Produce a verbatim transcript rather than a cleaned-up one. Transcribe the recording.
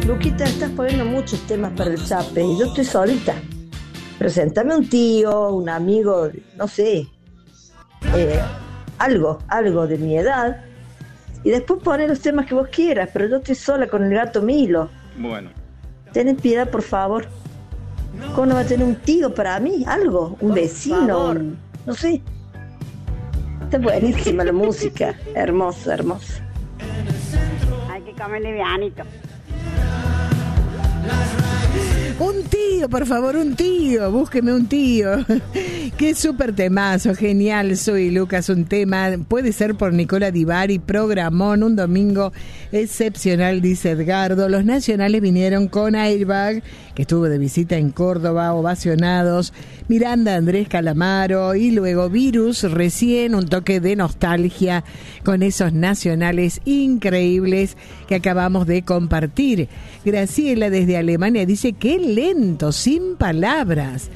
Luquita, estás poniendo muchos temas para el chape y yo estoy solita. Preséntame un tío, un amigo, no sé, eh, algo, algo de mi edad. Y después poner los temas que vos quieras, pero yo estoy sola con el gato Milo. Bueno. Ten piedad, por favor. ¿Cómo no va a tener un tío para mí? Algo, un vecino, un, no sé. Está buenísima la música. Hermoso, hermoso. Hay que comer livianito. Un tío, por favor, un tío, búsqueme un tío. Qué súper temazo, genial. Soy Lucas, un tema, puede ser por Nicola Di Bari, programón, un domingo excepcional, dice Edgardo. Los nacionales vinieron con Airbag, que estuvo de visita en Córdoba, ovacionados. Miranda, Andrés Calamaro y luego Virus, recién un toque de nostalgia con esos nacionales increíbles que acabamos de compartir. Graciela desde Alemania dice, qué lento, sin palabras.